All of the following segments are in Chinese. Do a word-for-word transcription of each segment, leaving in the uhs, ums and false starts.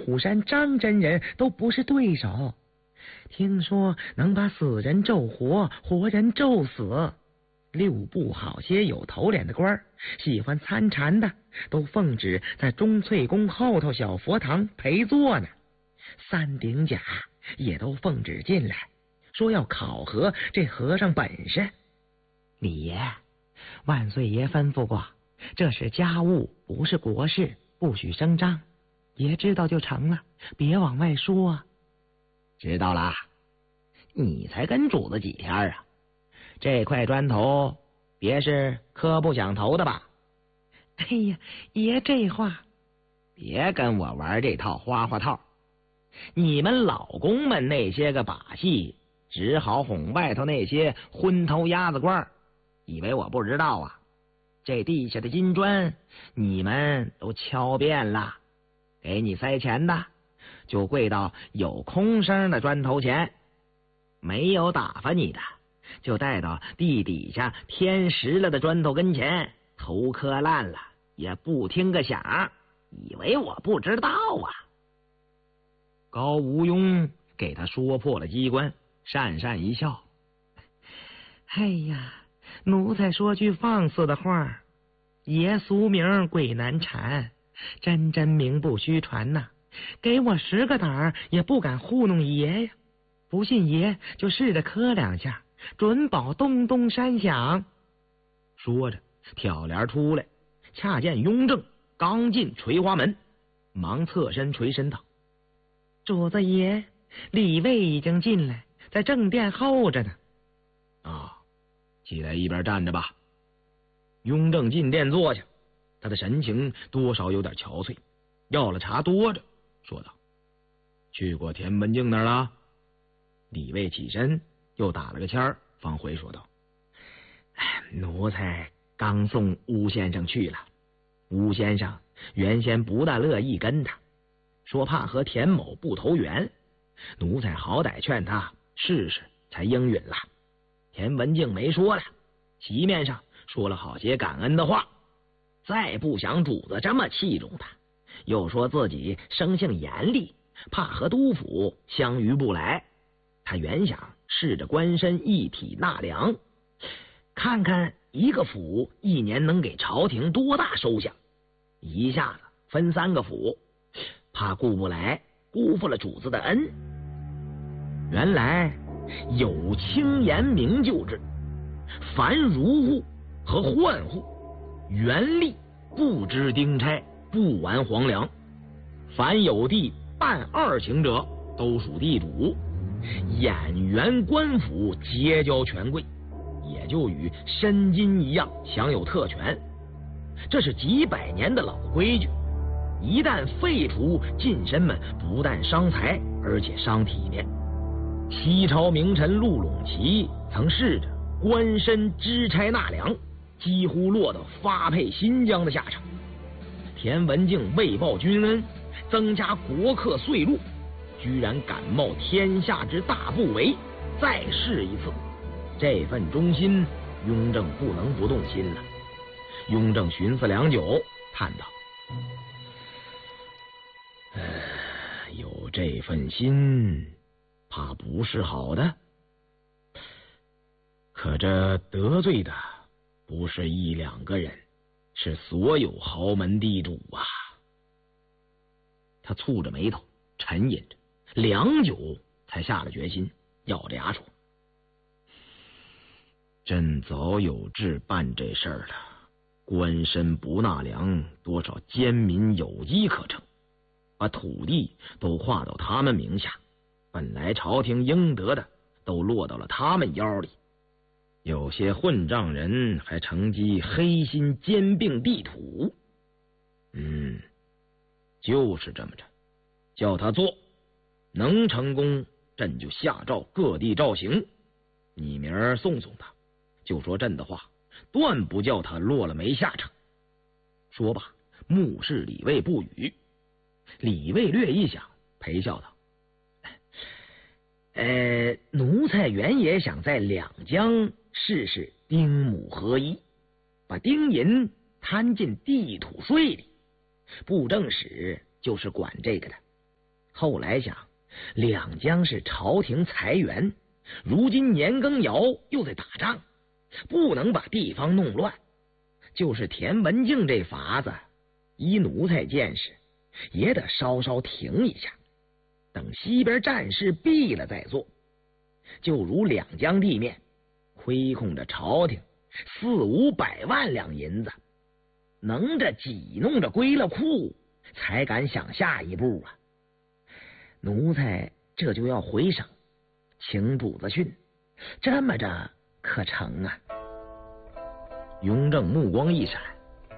虎山张真人都不是对手。听说能把死人咒活，活人咒死。六部好些有头脸的官儿，喜欢参禅的，都奉旨在钟粹宫后头小佛堂陪坐呢。三顶甲也都奉旨进来，说要考核这和尚本事。李爷，万岁爷吩咐过，这是家务，不是国事，不许声张。爷知道就成了，别往外说啊。知道啦，你才跟主子几天啊？这块砖头别是磕不响头的吧？哎呀，爷这话，别跟我玩这套花花套。你们老公们那些个把戏，只好哄外头那些昏头鸭子官，以为我不知道啊？这地下的金砖，你们都敲遍了，给你塞钱的，就跪到有空声的砖头前；没有打发你的，就带到地底下添实了的砖头跟前，头磕烂了也不听个响，以为我不知道啊？高无庸给他说破了机关，讪讪一笑：“哎呀，奴才说句放肆的话，爷俗名鬼难缠，真真名不虚传呐、啊。给我十个胆儿也不敢糊弄爷呀！不信爷就试着磕两下，准保咚咚山响。”说着挑帘出来，恰见雍正刚进垂花门，忙侧身垂身道：“主子爷，李卫已经进来，在正殿候着呢。”啊，起来一边站着吧。雍正进殿坐下，他的神情多少有点憔悴，要了茶多着，说道：“去过田文镜那儿了？”李卫起身又打了个签儿，方回说道：“奴才刚送乌先生去了。乌先生原先不大乐意跟他，说怕和田某不投缘，奴才好歹劝他试试，才应允了。田文镜没说了，席面上说了好些感恩的话，再不想主子这么器重他，又说自己生性严厉，怕和督府相遇不来。他原想试着官身一体纳粮，看看一个府一年能给朝廷多大收享，一下子分三个府，怕顾不来，辜负了主子的恩。原来有清严明旧制，凡儒户和宦户原吏不知丁差，不玩皇粮，凡有地办二情者都属地主，演员官府结交权贵，也就与申金一样享有特权。这是几百年的老规矩，一旦废除，近身们不但伤财，而且伤体面。西朝名臣陆陇齐曾试着官身支差纳粮，几乎落到发配新疆的下场。田文镜为报君恩，增加国客税禄，居然敢冒天下之大不韪，再试一次。这份忠心，雍正不能不动心了。雍正寻思良久，叹道：“呃，有这份心，怕不是好的。可这得罪的不是一两个人，是所有豪门地主啊。”他蹙着眉头，沉吟着，良久才下了决心，咬着牙说：“朕早有志办这事儿了，官身不纳粮，多少奸民有机可乘，把土地都划到他们名下，本来朝廷应得的都落到了他们腰里。有些混账人还乘机黑心兼并地土。嗯，就是这么着，叫他做，能成功，朕就下诏各地诏行。你明儿送送他，就说朕的话，断不叫他落了没下场。”说罢，目视李卫不语。李卫略一想，陪笑道：“呃，奴才原也想在两江试试丁母合一，把丁银摊进地土税里。布政使就是管这个的， 后来想，两江是朝廷财源，如今年羹尧又在打仗，不能把地方弄乱。就是田文镜这法子，依奴才见识，也得稍稍停一下，等西边战事毕了再做。就如两江地面亏空着朝廷四五百万两银子，能着挤弄着归了库，才敢想下一步啊。奴才这就要回省请主子训，这么着可成啊？雍正目光一闪，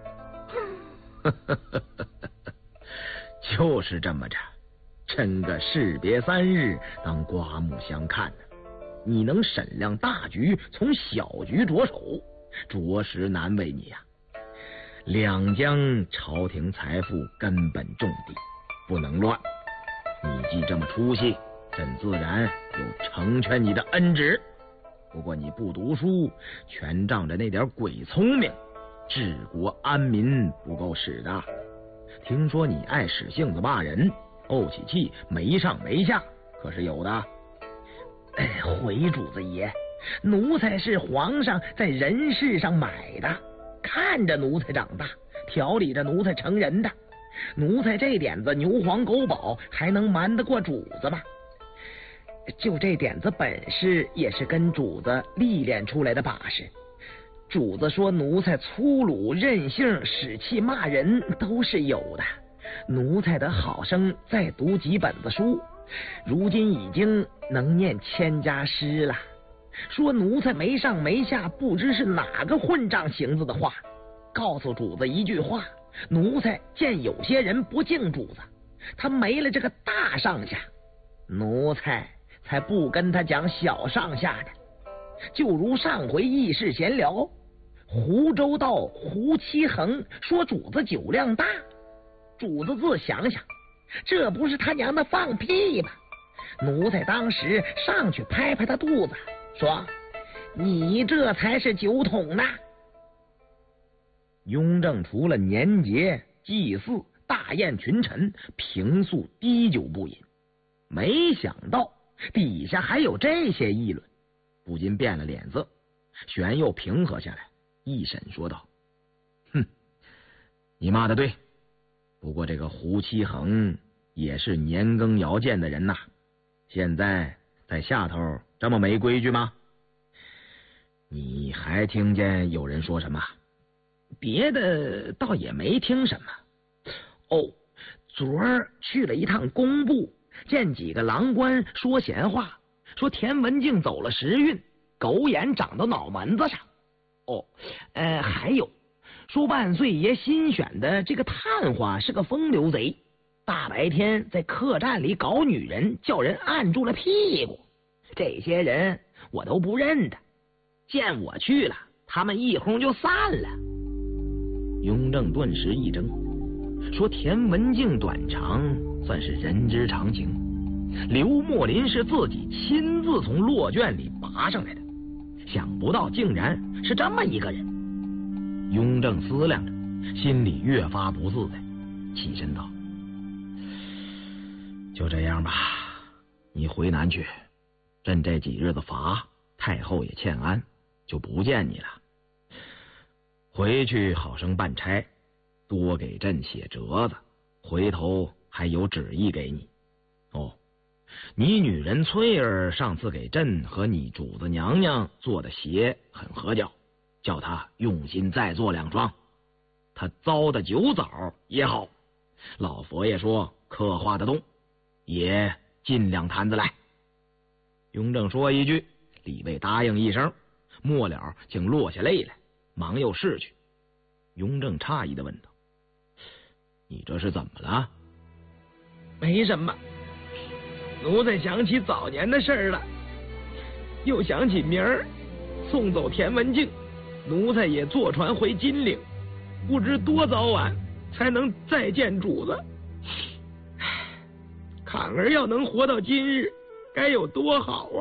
就是这么着，趁个士别三日当刮目相看呢。你能审量大局，从小局着手，着实难为你呀、啊。两江朝廷财富根本重地，不能乱。你既这么出息，朕自然有成全你的恩旨。不过你不读书，全仗着那点鬼聪明，治国安民不够使的。听说你爱使性子骂人，怄起气没上没下，可是有的。哎，回主子爷，奴才是皇上在人世上买的，看着奴才长大，调理着奴才成人的。奴才这点子牛黄狗宝，还能瞒得过主子吗？就这点子本事，也是跟主子历练出来的把式。主子说奴才粗鲁任性，使气骂人，都是有的。奴才的好生再读几本子书，如今已经能念千家诗了。说奴才没上没下，不知是哪个混账行子的话，告诉主子一句话，奴才见有些人不敬主子，他没了这个大上下，奴才才不跟他讲小上下的。就如上回议事闲聊，湖州道胡七恒说主子酒量大，主子自想想，这不是他娘的放屁吗？奴才当时上去拍拍他肚子，说你这才是酒桶呢。雍正除了年节祭祀大宴群臣，平素滴酒不饮，没想到底下还有这些议论，不禁变了脸色，旋又平和下来，一审说道：哼，你骂的对，不过这个胡七恒也是年羹尧见的人呐，现在在下头这么没规矩吗？你还听见有人说什么？别的倒也没听什么。哦，昨儿去了一趟工部，见几个郎官说闲话，说田文镜走了时运，狗眼长到脑门子上。哦，呃，还有说万岁爷新选的这个探花是个风流贼，大白天在客栈里搞女人，叫人按住了屁股。这些人我都不认得，见我去了，他们一哄就散了。雍正顿时一怔，说田文镜短长算是人之常情，刘墨林是自己亲自从落卷里拔上来的，想不到竟然是这么一个人。雍正思量着，心里越发不自在，起身道：就这样吧，你回南去，朕这几日子乏，太后也欠安，就不见你了。回去好生办差，多给朕写折子，回头还有旨意给你。哦，你女人翠儿上次给朕和你主子娘娘做的鞋很合脚，叫她用心再做两双。她糟的酒枣也好，老佛爷说刻画得动，也尽量摊子来。雍正说一句，李卫答应一声，末了竟落下泪来，忙又逝去。雍正诧异的问道：你这是怎么了？没什么，奴才想起早年的事儿了，又想起明儿送走田文镜，奴才也坐船回金陵，不知多早晚才能再见主子。坎儿要能活到今日，该有多好啊！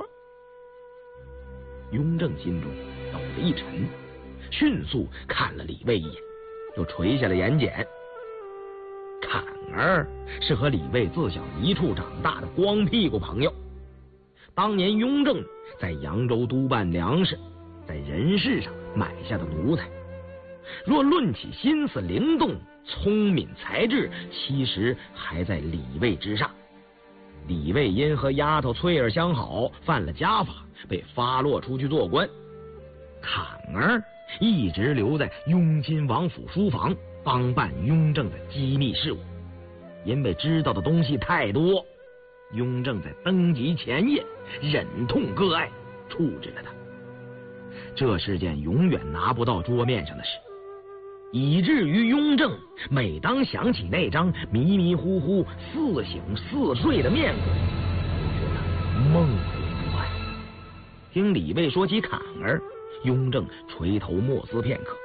雍正心中抖了一沉，迅速看了李卫一眼，又垂下了眼睑。 侃儿是和李卫自小一处长大的光屁股朋友。当年雍正在扬州督办粮食，在人事上买下的奴才。若论起心思灵动、聪敏才智，其实还在李卫之上。李卫因和丫头翠儿相好，犯了家法，被发落出去做官。侃儿一直留在雍亲王府书房，帮办雍正的机密事务。因为知道的东西太多，雍正在登基前夜忍痛割爱，处置了他。这是件永远拿不到桌面上的事，以至于雍正每当想起那张迷迷糊糊、似醒似睡的面孔，都觉得梦回不安。听李卫说起侃儿，雍正垂头默思片刻。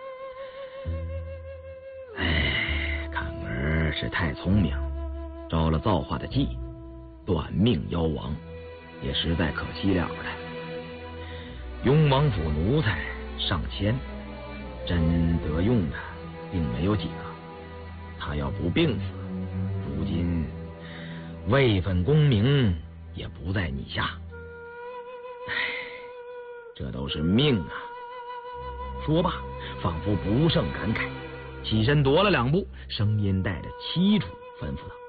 哎，侃儿是太聪明，招了造化的忌，短命夭亡，也实在可惜了了。雍王府奴才上千，真得用的并没有几个。他要不病死，如今位分功名也不在你下。唉，这都是命啊！说罢，仿佛不胜感慨，起身踱了两步，声音带着凄楚，吩咐道：“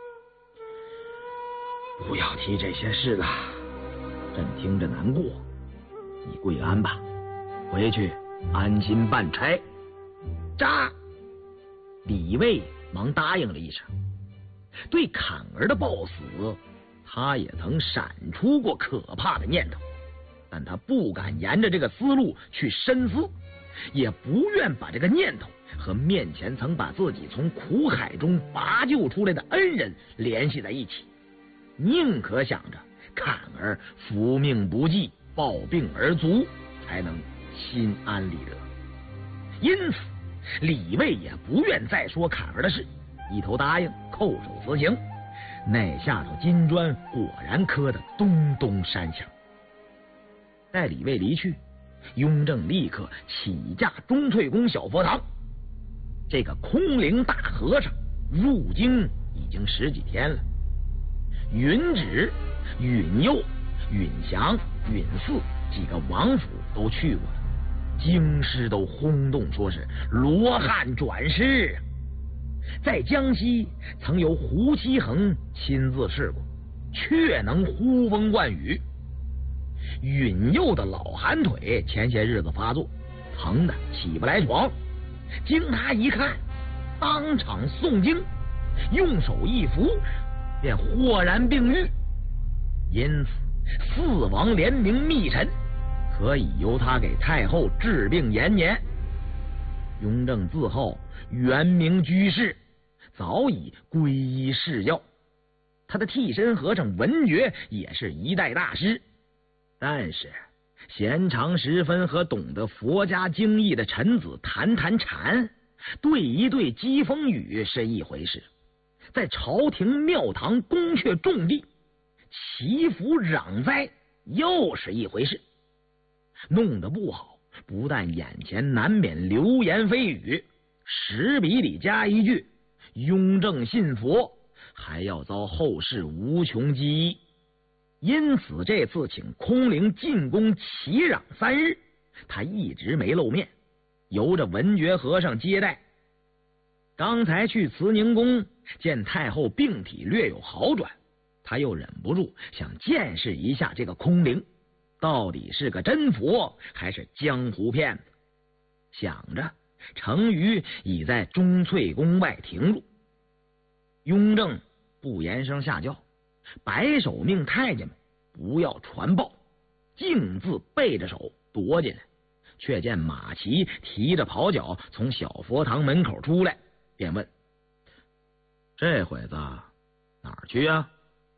不要提这些事了，朕听着难过。你跪安吧，回去安心办差。”喳！李卫忙答应了一声。对侃儿的暴死，他也曾闪出过可怕的念头，但他不敢沿着这个思路去深思，也不愿把这个念头和面前曾把自己从苦海中拔救出来的恩人联系在一起，宁可想着侃儿福命不济，抱病而卒，才能心安理得。因此李卫也不愿再说侃儿的事，一头答应，叩首辞行。那下头金砖果然磕得咚咚山响。待李卫离去，雍正立刻起驾钟粹宫小佛堂。这个空灵大和尚入京已经十几天了，允旨、允佑、允祥、允嗣几个王府都去过了，京师都轰动说是罗汉转世。在江西曾由胡锡恒亲自试过，确能呼风唤雨。允佑的老寒腿前些日子发作，疼得起不来床，经他一看，当场诵经，用手一扶，便豁然病愈。因此四王联名密陈，可以由他给太后治病延年。雍正自号元明居士，早已皈依释教。他的替身和尚文觉也是一代大师，但是贤长十分和懂得佛家经义的臣子谈谈禅，对一对讥风语是一回事，在朝廷庙堂宫阙重地祈福攘灾又是一回事。弄得不好，不但眼前难免流言蜚语，十笔里加一句雍正信佛，还要遭后世无穷讥议。因此这次请空灵进宫祈禳三日，他一直没露面，由着文觉和尚接待。刚才去慈宁宫见太后病体略有好转，他又忍不住想见识一下这个空灵到底是个真佛还是江湖骗子。想着，程瑜已在钟粹宫外停住。雍正不言声下轿，摆手命太监们不要传报，径自背着手踱进来，却见马齐提着袍脚从小佛堂门口出来，便问：“这会子哪儿去啊？”“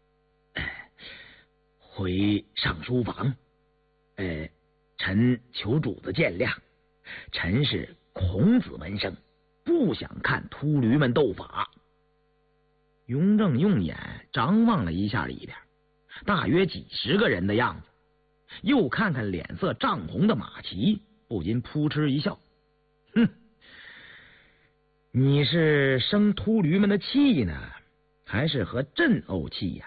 回上书房。呃，臣求主子见谅，臣是孔子门生，不想看秃驴们斗法。”雍正用眼张望了一下里边，大约几十个人的样子，又看看脸色涨红的马齐，不禁扑哧一笑：“哼， 你是生秃驴们的气呢，还是和朕怄气呀？